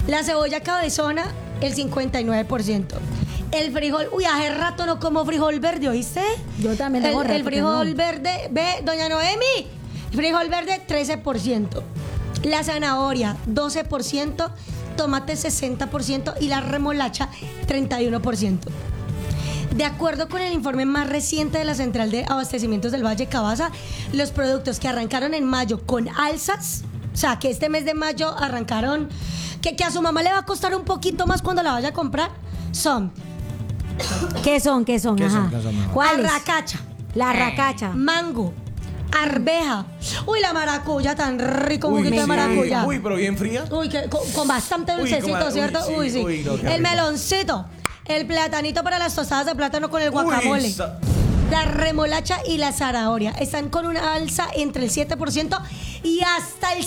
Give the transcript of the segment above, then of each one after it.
La cebolla cabezona, el 59%. El frijol, hace rato no como frijol verde, ¿oíste? Yo también tengo rato El frijol verde, doña Noemi, frijol verde, 13%. La zanahoria, 12%. Tomate, 60%. Y la remolacha, 31%. De acuerdo con el informe más reciente de la Central de Abastecimientos del Valle Cauca, los productos que arrancaron en mayo con alzas, o sea, que este mes de mayo arrancaron, que a su mamá le va a costar un poquito más cuando la vaya a comprar, son... ¿Qué son? Ajá. ¿Cuáles? Arracacha. La arracacha. Mango. Arveja. Uy, la maracuya, tan rico, un juguito de maracuyá. Uy, pero bien fría. Uy, con bastante dulcecito, ¿cierto? Uy, sí. Uy, no, el meloncito. El platanito para las tostadas de plátano con el guacamole. La remolacha y la zanahoria están con una alza entre el 7% y hasta el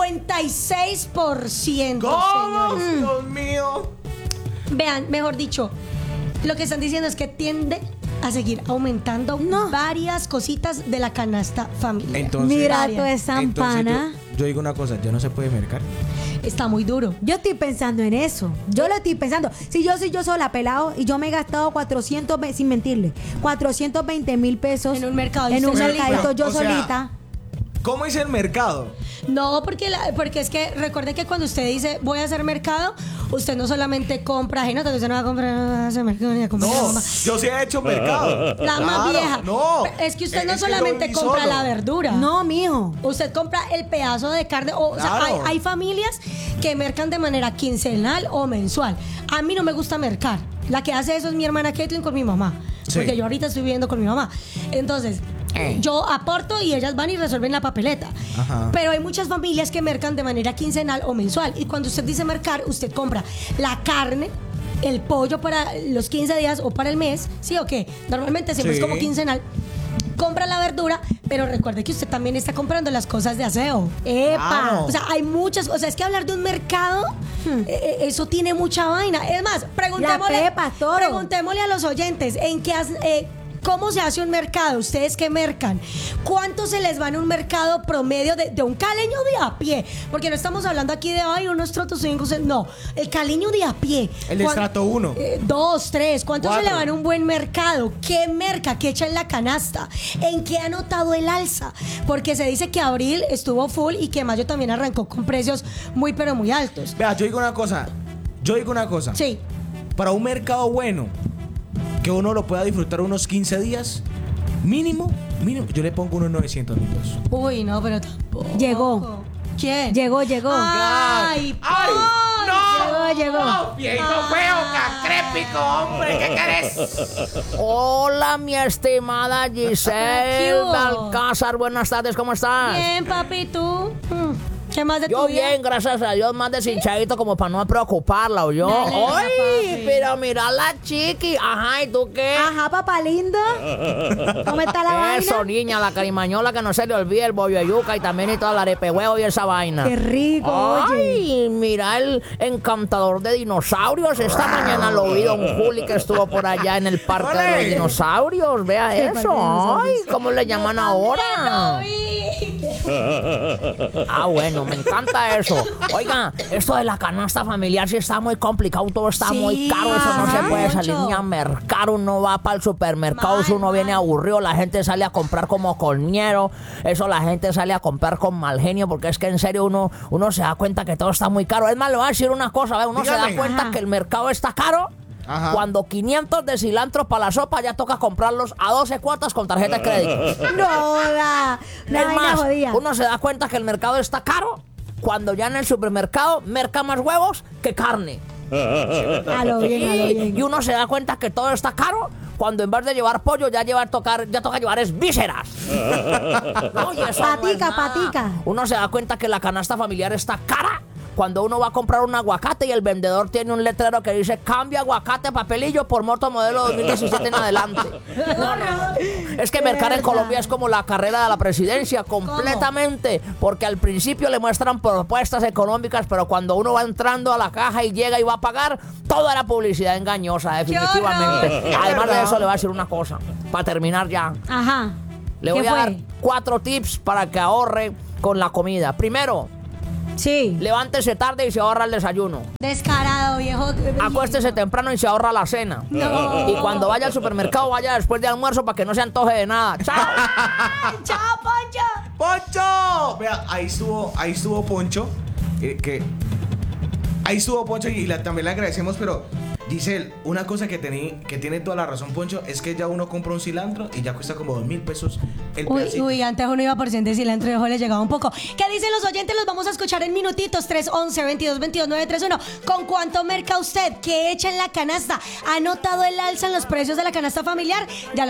56%. ¿Cómo? Dios mío. Vean, mejor dicho, lo que están diciendo es que tiende a seguir aumentando varias cositas de la canasta familiar. Entonces, mira, toda esa empana. Yo digo una cosa, ya no se puede mercar. Está muy duro. Yo estoy pensando en eso. Yo lo estoy pensando. Si yo soy yo sola, pelado, y yo me he gastado 420, sin mentirle, 420,000 pesos en un mercado. En un mercadito yo o sea, solita. ¿Cómo es el mercado? No, porque es que recuerde que cuando usted dice voy a hacer mercado, usted no solamente compra ajeno, usted no va a comprar a hacer mercado ni a comprar a mamá. Yo sí he hecho mercado. La más vieja. No. Es que usted no solamente compra la verdura. No, mijo. Usted compra el pedazo de carne. O sea, hay familias que mercan de manera quincenal o mensual. A mí no me gusta mercar. La que hace eso es mi hermana Caitlin con mi mamá. Sí. Porque yo ahorita estoy viviendo con mi mamá. Entonces, yo aporto y ellas van y resuelven la papeleta. Ajá. Pero hay muchas familias que mercan de manera quincenal o mensual. Y cuando usted dice mercar, usted compra la carne, el pollo para los 15 días o para el mes. ¿Sí o qué? Normalmente siempre es como quincenal. Compra la verdura, pero recuerde que usted también está comprando las cosas de aseo. ¡Epa! Claro. O sea, hay muchas. O sea, es que hablar de un mercado, eso tiene mucha vaina. Es más, preguntémosle a los oyentes en qué ¿cómo se hace un mercado? ¿Ustedes qué mercan? ¿Cuánto se les va en un mercado promedio de un caleño de a pie? Porque no estamos hablando aquí de, unos trotos ingleses. No, el caleño de a pie. El de estrato 1. 2, 3. ¿Cuánto 4. se le va en un buen mercado? ¿Qué merca? ¿Qué echa en la canasta? ¿En qué ha notado el alza? Porque se dice que abril estuvo full y que mayo también arrancó con precios muy, pero muy altos. Vea, yo digo una cosa. Sí. Para un mercado bueno, que uno lo pueda disfrutar unos 15 días, mínimo, yo le pongo unos 900,000 pesos. Uy, no, pero tampoco. Llegó. ¿Quién? Llegó. ¡Ay, ¡No! Llegó. ¡No, viejito feo, cacrépico, hombre! ¿Qué querés? Hola, mi estimada Giselle ¿Qué hubo? Alcázar. Buenas tardes, ¿cómo estás? Bien, papi, ¿tú? ¿Qué más de Yo tu vida? bien, gracias a Dios, más deshinchadito como para no preocuparla, ¿o yo? Dale, ¡Ay! papi. Pero mira la chiqui. Ajá, ¿y tú qué? Ajá, papá lindo. ¿Cómo está la Eso, vaina? niña, la carimañola, que no se le olvide el bollo de yuca y también y toda la arepe huevo y esa vaina. Qué rico, oye. Ay, mira el encantador de dinosaurios. Esta mañana lo vi, don Juli, que estuvo por allá en el parque de los dinosaurios. Vea Sí, eso. parque de dinosaurios. Ay, ¿cómo le llaman ahora? Ah, bueno, me encanta eso. Oiga, esto de la canasta familiar sí está muy complicado, todo está muy caro, eso no se puede salir ni a mercar, uno va para el supermercado, si uno viene aburrido, la gente sale a comprar como colñero, eso la gente sale a comprar con mal genio, porque es que en serio uno se da cuenta que todo está muy caro. Es más, le voy a decir una cosa, ¿ve? Uno se da cuenta que el mercado está caro. Ajá. Cuando 500 de cilantro para la sopa ya toca comprarlos a 12 cuotas con tarjeta de crédito. No, da. Una Es vaina más, jodida. uno se da cuenta que el mercado está caro cuando ya en el supermercado merca más huevos que carne. A lo bien. Y uno se da cuenta que todo está caro cuando en vez de llevar pollo ya toca llevar es vísceras. No, y eso no es nada. Patica. Uno se da cuenta que la canasta familiar está cara cuando uno va a comprar un aguacate y el vendedor tiene un letrero que dice cambia aguacate papelillo por moto modelo 2017 en adelante. No. Es que mercar en Colombia es como la carrera de la presidencia, completamente, porque al principio le muestran propuestas económicas, pero cuando uno va entrando a la caja y llega y va a pagar, toda la publicidad engañosa, definitivamente. Además de eso, le voy a decir una cosa, para terminar ya. Ajá. Le voy ¿Qué a fue? dar 4 tips para que ahorre con la comida. Primero, Sí. Levántese tarde y se ahorra el desayuno. Descarado, viejo. Acuéstese temprano y se ahorra la cena. No. Y cuando vaya al supermercado, vaya después de almuerzo para que no se antoje de nada. ¡Chao! ¡Chao, Poncho! ¡Poncho! Vea, ahí estuvo Poncho. Ahí estuvo Poncho y también le agradecemos, pero Giselle, una cosa que tiene toda la razón Poncho es que ya uno compra un cilantro y ya cuesta como 2.000 pesos el pedacito. Uy, antes uno iba por ciento de cilantro y ojo, le llegaba un poco. ¿Qué dicen los oyentes? Los vamos a escuchar en minutitos. 311-2222-931. ¿Con cuánto merca usted? ¿Qué echa en la canasta? ¿Ha notado el alza en los precios de la canasta familiar? Ya